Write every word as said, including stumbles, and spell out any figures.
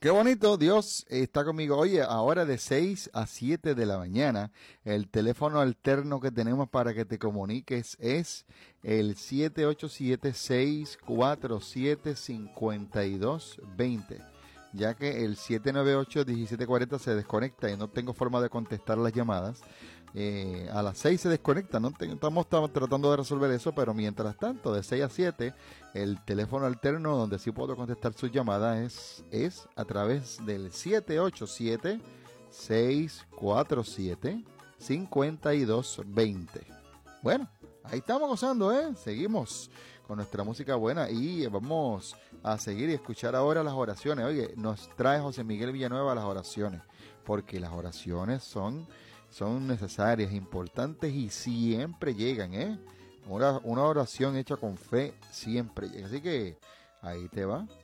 Qué bonito, Dios está conmigo. Oye, ahora de seis a siete de la mañana, el teléfono alterno que tenemos para que te comuniques es el siete ocho siete, seis cuatro siete, cinco dos dos cero, ya que el siete nueve ocho, uno siete cuatro cero se desconecta y no tengo forma de contestar las llamadas. Eh, a las seis se desconecta, ¿no? Estamos, estamos tratando de resolver eso, pero mientras tanto, de seis a siete, el teléfono alterno donde sí puedo contestar sus llamadas es, es a través del siete ocho siete, seis cuatro siete, cinco dos dos cero. Bueno, ahí estamos gozando, ¿eh? Seguimos con nuestra música buena y vamos a seguir y escuchar ahora las oraciones. Oye, nos trae José Miguel Villanueva las oraciones, porque las oraciones son... son necesarias, importantes y siempre llegan, ¿eh? Una, una oración hecha con fe siempre llega. Así que ahí te va.